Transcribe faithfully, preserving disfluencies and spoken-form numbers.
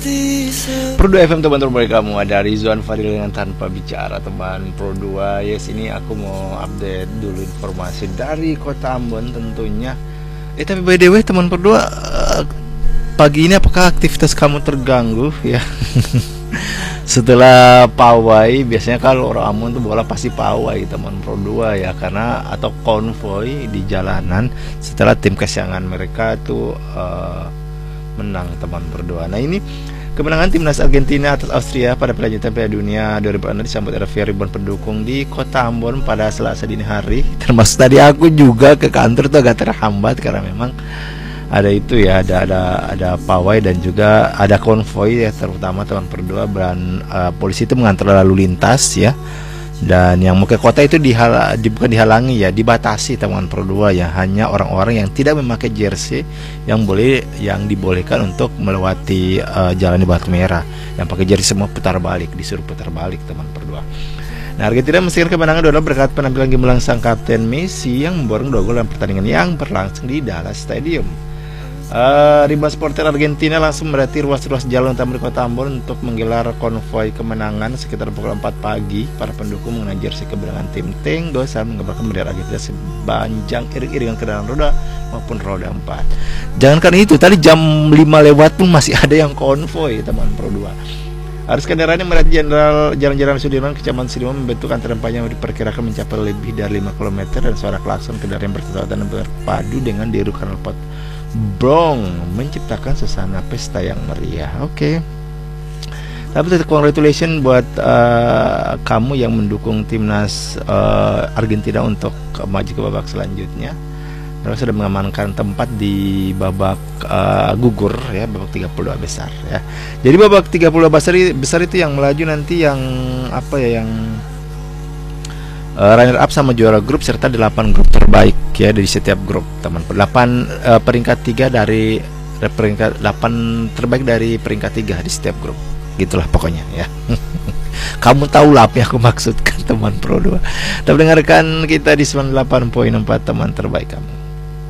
Pro dua F M teman terbaik kamu, ada Rizwan Fadil dengan Tanpa Bicara teman Pro dua. Yes, ini aku mau update dulu informasi dari Kota Ambon tentunya. Eh tapi by the way teman Pro dua, uh, pagi ini apakah aktivitas kamu terganggu ya? Setelah pawai, biasanya kalau orang Ambon tuh bola pasti pawai teman Pro dua ya, karena atau konvoy di jalanan setelah tim kesayangan mereka tuh uh, menang teman Pro dua. Nah ini kemenangan timnas Argentina atas Austria pada Piala Piala Dunia dua ribu enam disambut oleh ribuan pendukung di Kota Ambon pada Selasa dini hari. Termasuk tadi aku juga ke kantor tuh agak terhambat karena memang ada itu ya, ada ada ada pawai dan juga ada konvoy ya, terutama teman Pro dua dan uh, polisi itu mengatur lalu lintas ya. Dan yang mau ke kota itu dihal, di, bukan dihalangi ya, dibatasi teman Pro dua ya, hanya orang-orang yang tidak memakai jersey yang boleh, yang dibolehkan untuk melewati uh, jalan di batu merah. Yang pakai jersey semua putar balik, disuruh putar balik teman Pro dua. Nah, Argentina memastikan kemenangan adalah berkat penampilan gemilang sang kapten Messi yang memborong dua gol dalam pertandingan yang berlangsung di Dallas Stadium. Uh, ribuan supporter Argentina langsung memadati ruas-ruas jalan utama di Kota Ambon untuk menggelar konvoi kemenangan sekitar pukul empat pagi. Para pendukung mengenai jersey kemenangan tim Tango sambil mengibarkan bendera Argentina sepanjang iring-iringan kendaraan roda maupun roda empat. Jangankan itu, tadi jam lima lewat pun masih ada yang konvoi teman Pro dua. Arus kendaraan yang melewati jalan-jalan Sudirman, Kecamatan Sudirman membentuk antrean panjang yang diperkirakan mencapai lebih dari lima kilometer, dan suara klakson kendaraan bertepatan dan berpadu dengan deru knalpot brong menciptakan suasana pesta yang meriah. Oke. Okay. Tapi tetap congratulations buat uh, kamu yang mendukung timnas uh, Argentina untuk maju ke babak selanjutnya. Mereka sudah mengamankan tempat di babak uh, gugur ya, babak tiga puluh dua besar ya. Jadi babak tiga puluh dua besar, besar itu yang melaju nanti yang apa ya, yang Uh, runner up sama juara grup serta delapan grup terbaik ya dari setiap grup teman. delapan uh, peringkat tiga dari peringkat delapan terbaik dari peringkat tiga di setiap grup. Gitulah pokoknya ya. Kamu tahu lah apa yang aku maksudkan teman Pro dua. Tapi dengarkan kita di sembilan puluh delapan koma empat teman terbaik kamu.